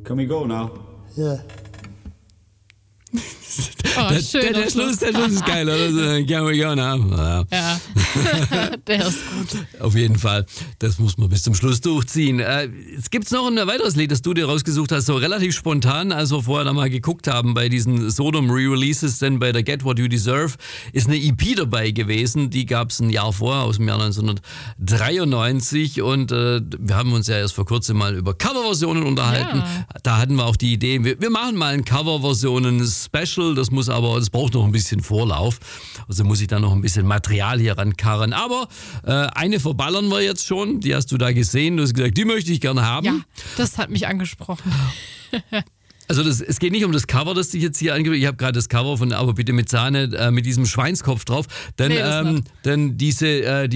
Can we go now? Yeah. Schön, der Schluss ist geil, oder? So, can we go now? Ja, der ist gut. Auf jeden Fall. Das muss man bis zum Schluss durchziehen. Es gibt noch ein weiteres Lied, das du dir rausgesucht hast, so relativ spontan, als wir vorher da mal geguckt haben bei diesen Sodom Re-Releases, denn bei der Get What You Deserve ist eine EP dabei gewesen, die gab es ein Jahr vorher, aus dem Jahr 1993 und wir haben uns ja erst vor kurzem mal über Coverversionen unterhalten. Ja. Da hatten wir auch die Idee, wir machen mal ein Coverversionen-Special, das braucht noch ein bisschen Vorlauf, also muss ich da noch ein bisschen Material hier rankarren, aber eine verballern wir jetzt schon, die hast du da gesehen, du hast gesagt, die möchte ich gerne haben. Ja, das hat mich angesprochen. Also es geht nicht um das Cover, das ich jetzt hier angebe. Ich habe gerade das Cover von Aber bitte mit Sahne mit diesem Schweinskopf drauf. Denn diese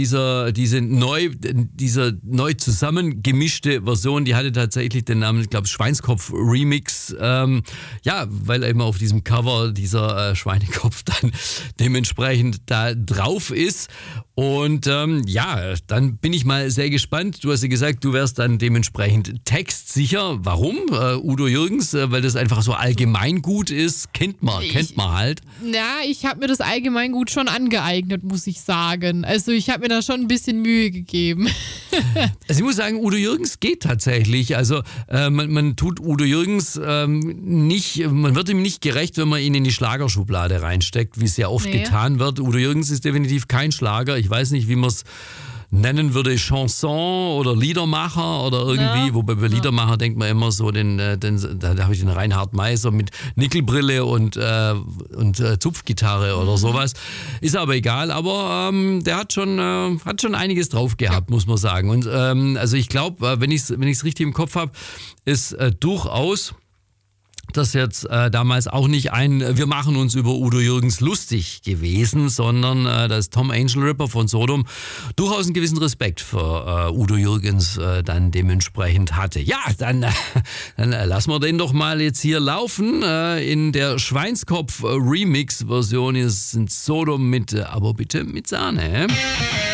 neu zusammengemischte Version, die hatte tatsächlich den Namen, ich glaube, Schweinskopf Remix. Weil eben auf diesem Cover dieser Schweinekopf dann dementsprechend da drauf ist. Und dann bin ich mal sehr gespannt. Du hast ja gesagt, du wärst dann dementsprechend textsicher. Warum? Udo Jürgens, weil das einfach so allgemeingut ist, kennt man halt. Ja, ich habe mir das Allgemeingut schon angeeignet, muss ich sagen. Also ich habe mir da schon ein bisschen Mühe gegeben. Also ich muss sagen, Udo Jürgens geht tatsächlich. Also man tut Udo Jürgens nicht, man wird ihm nicht gerecht, wenn man ihn in die Schlagerschublade reinsteckt, wie es ja oft getan wird. Udo Jürgens ist definitiv kein Schlager. Ich weiß nicht, wie man es nennen würde, Chanson oder Liedermacher oder irgendwie, wobei bei Liedermacher denkt man immer so, da habe ich den Reinhard Meiser mit Nickelbrille und Zupfgitarre oder sowas. Ist aber egal, aber der hat schon einiges drauf gehabt, muss man sagen. Und also ich glaube, wenn ich es richtig im Kopf habe, ist durchaus das jetzt damals auch nicht wir machen uns über Udo Jürgens lustig gewesen, sondern dass Tom Angel Ripper von Sodom durchaus einen gewissen Respekt für Udo Jürgens dann dementsprechend hatte. Ja, dann lassen wir den doch mal jetzt hier laufen. In der Schweinskopf-Remix-Version ist Sodom mit Aber bitte mit Sahne.